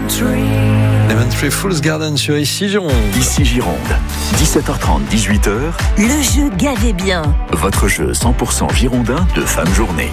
Lemon Tree Fool's Garden sur Ici Gironde. Ici Gironde, 17h30, 18h, Le jeu Gavez bien. votre jeu 100% girondin de fin de journée.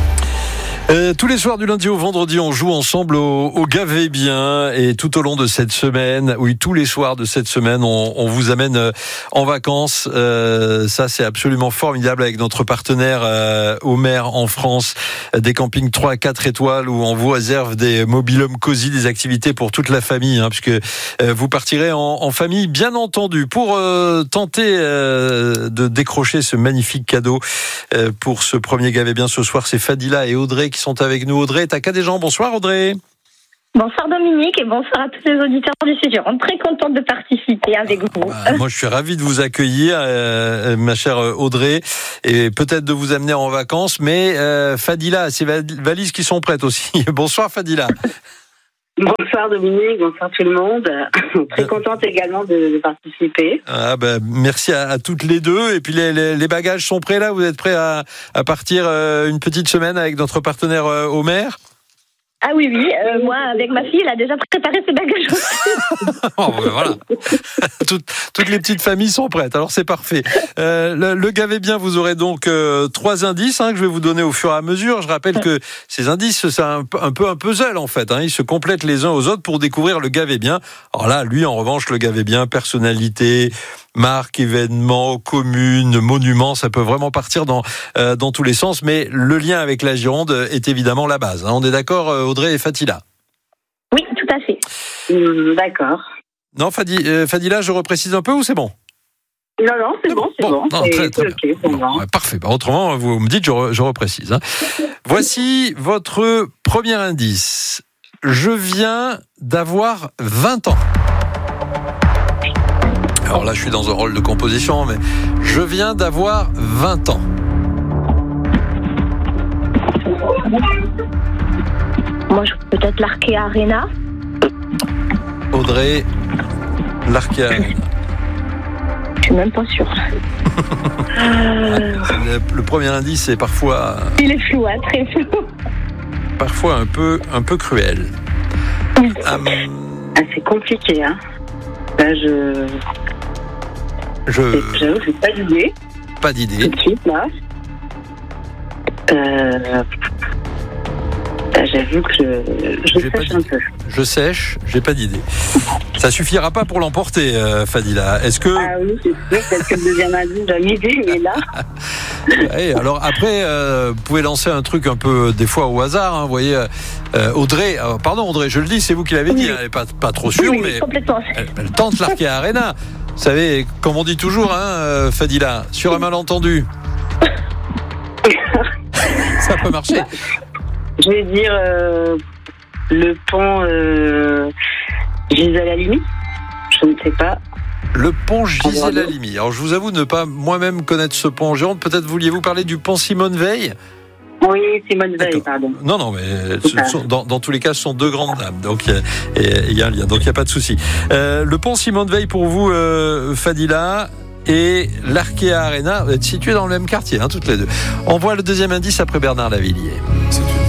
Tous les soirs du lundi au vendredi, on joue ensemble au Gavez bien, et tout au long de cette semaine, oui, tous les soirs de cette semaine, on vous amène en vacances. Ça, c'est absolument formidable avec notre partenaire Homer en France, des campings 3 à 4 étoiles où on vous réserve des mobil-homes cosy, des activités pour toute la famille, puisque vous partirez en famille, bien entendu. Pour tenter de décrocher ce magnifique cadeau pour ce premier Gavez bien ce soir, c'est Fadila et Audrey qui sont avec nous. Audrey, t'as qu'à des gens. Bonsoir Audrey. Bonsoir Dominique et bonsoir à tous les auditeurs d'Ici Gironde. Très contente de participer avec vous. Moi, je suis ravi de vous accueillir, ma chère Audrey, et peut-être de vous amener en vacances. Mais Fadila a ses valises qui sont prêtes aussi. Bonsoir Fadila. Bonsoir Dominique, bonsoir tout le monde. Très contente également de participer. Merci à toutes les deux. Et puis les bagages sont prêts là. Vous êtes prêts à partir une petite semaine avec notre partenaire Homer? Ah oui, moi avec ma fille, elle a déjà préparé ses bagages aussi. Voilà. Toutes les petites familles sont prêtes, alors c'est parfait. Le Gavez bien, vous aurez donc 3 indices que je vais vous donner au fur et à mesure. Je rappelle que ces indices, c'est un peu un puzzle en fait. Ils se complètent les uns aux autres pour découvrir le Gavez bien. Alors là, lui, en revanche, le Gavez bien, personnalité, marque, événement, commune, monument, ça peut vraiment partir dans tous les sens. Mais le lien avec la Gironde est évidemment la base. On est d'accord, Audrey et Fadila? Oui, tout à fait. D'accord. Non, Fadila, je reprécise un peu ou c'est bon? Non, c'est bon. Non, très bien. Okay, Parfait. Autrement, vous me dites, je reprécise. Voici votre premier indice. Je viens d'avoir 20 ans. Alors là, je suis dans un rôle de composition, mais je viens d'avoir 20 ans. Moi, peut-être l'Arkea Arena. Audrey, l'Arkea Arena. Je suis même pas sûre. Le premier indice est parfois... Il est flou, très flou. Parfois un peu cruel. C'est compliqué, Là, j'avoue, j'ai pas d'idée. Pas d'idée. Tout de suite, là. J'avoue que je sèche un peu. Je sèche, j'ai pas d'idée. Ça suffira pas pour l'emporter, Fadila. Est-ce que... Ah oui, c'est sûr, peut-être que le deuxième indice va m'aider, mais là... Alors après, vous pouvez lancer un truc un peu, des fois, au hasard. Vous voyez, Audrey, pardon Audrey, je le dis, c'est vous qui l'avez dit. Elle n'est pas trop sûre, mais elle tente l'Arkea Arena. Vous savez, comme on dit toujours, Fadila, sur un malentendu. Ça peut marcher. Je vais dire le pont Gisèle Halimi. Je ne sais pas. Le pont Gisèle Halimi. Alors je vous avoue ne pas moi-même connaître ce pont en Gironde. Peut-être vouliez-vous parler du pont Simone Veil? Oui, Simone Veil, pardon. Non, mais dans tous les cas, ce sont deux grandes dames. Donc il y a un lien. Donc il n'y a pas de souci. Le pont Simone Veil pour vous, Fadila, et l'Arkea Arena, situés dans le même quartier, toutes les deux. On voit le deuxième indice après Bernard Lavilliers.